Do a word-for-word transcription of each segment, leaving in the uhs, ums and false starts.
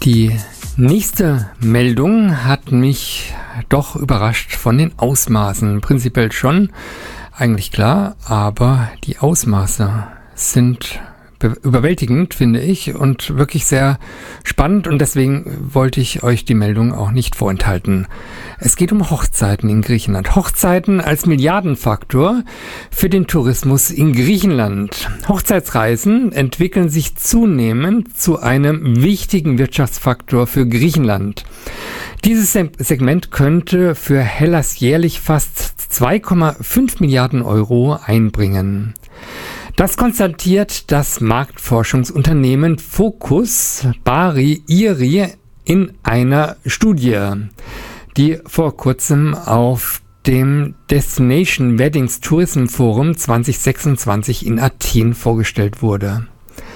Die nächste Meldung hat mich doch überrascht von den Ausmaßen. Prinzipiell schon, eigentlich klar, aber die Ausmaße sind be- überwältigend, finde ich, und wirklich sehr spannend, und deswegen wollte ich euch die Meldung auch nicht vorenthalten. Es geht um Hochzeiten in Griechenland. Hochzeiten als Milliardenfaktor für den Tourismus in Griechenland. Hochzeitsreisen entwickeln sich zunehmend zu einem wichtigen Wirtschaftsfaktor für Griechenland. Dieses Se- Segment könnte für Hellas jährlich fast zwei Komma fünf Milliarden Euro einbringen. Das konstatiert das Marktforschungsunternehmen Focus Bari Iri in einer Studie, die vor kurzem auf dem Destination Weddings Tourism Forum zwanzig sechsundzwanzig in Athen vorgestellt wurde.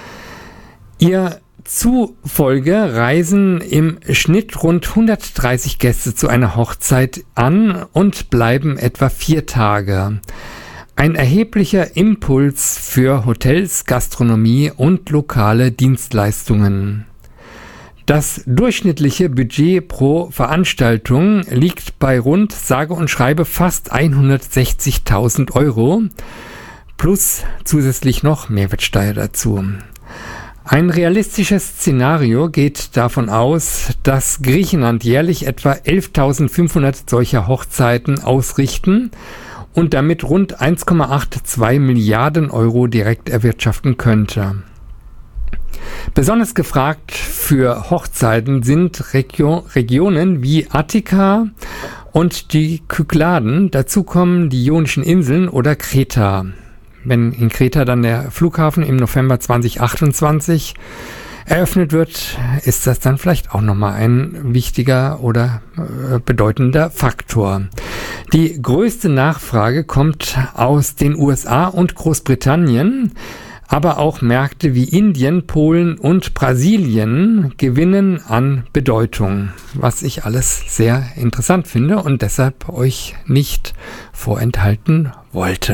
Ihr zufolge reisen im Schnitt rund hundertdreißig Gäste zu einer Hochzeit an und bleiben etwa vier Tage. Ein erheblicher Impuls für Hotels, Gastronomie und lokale Dienstleistungen. Das durchschnittliche Budget pro Veranstaltung liegt bei rund, sage und schreibe, fast hundertsechzigtausend Euro, plus zusätzlich noch Mehrwertsteuer dazu. Ein realistisches Szenario geht davon aus, dass Griechenland jährlich etwa elftausendfünfhundert solcher Hochzeiten ausrichten und damit rund eins Komma zweiundachtzig Milliarden Euro direkt erwirtschaften könnte. Besonders gefragt für Hochzeiten sind Regio- Regionen wie Attika und die Kykladen. Dazu kommen die Ionischen Inseln oder Kreta. Wenn in Kreta dann der Flughafen im November zwanzig achtundzwanzig eröffnet wird, ist das dann vielleicht auch nochmal ein wichtiger oder äh, bedeutender Faktor. Die größte Nachfrage kommt aus den U S A und Großbritannien, aber auch Märkte wie Indien, Polen und Brasilien gewinnen an Bedeutung, was ich alles sehr interessant finde und deshalb euch nicht vorenthalten wollte.